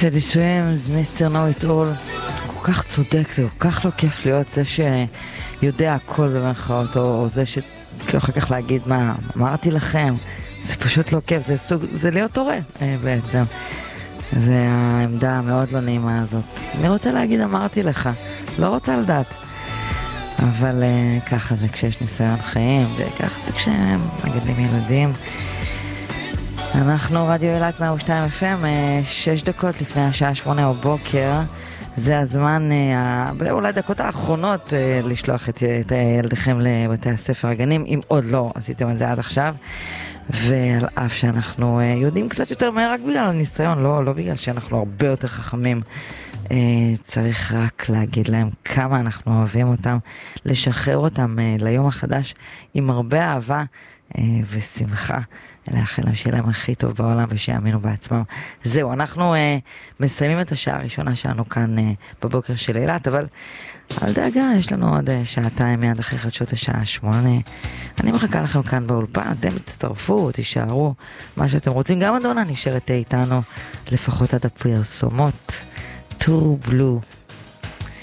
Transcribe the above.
טדי סווימס, מיסטר נו איט אול, כל כך צודק, זה כל כך לא כיף להיות זה שיודע הכל במרכאות, או זה שכאילו אחר כך להגיד מה אמרתי לכם, זה פשוט לא כיף, זה להיות הורה בעצם. זה העמדה המאוד לא נעימה הזאת. אני רוצה להגיד אמרתי לך, לא רוצה לדעת. אבל ככה זה כשיש ניסיון חיים, וככה זה כשהם מגדלים ילדים. אנחנו רדיו אילת 102 FM, 6 דקות לפני השעה 8 בבוקר. זה הזמן, אולי דקות האחרונות, לשלוח את ילדיכם לבתי הספר הגנים, אם עוד לא עשיתם את זה עד עכשיו. ועל אף שאנחנו יודעים קצת יותר מהר רק בגלל הניסיון, לא בגלל שאנחנו הרבה יותר חכמים, צריך רק להגיד להם כמה אנחנו אוהבים אותם, לשחרר אותם ליום החדש עם הרבה אהבה ושמחה, לאחל להם שיהיה להם הכי טוב בעולם ושיאמינו בעצמם. זהו, אנחנו מסיימים את השעה הראשונה שלנו כאן בבוקר של אילת, אבל אל דאגה, יש לנו עוד שעתיים מיד אחרי חדשות השעה 8. אני מחכה לכם כאן באולפן, אתם תצטרפו, תישארו, מה שאתם רוצים. גם אדונה נשארת איתנו לפחות עד הפרסומות. טור בלו.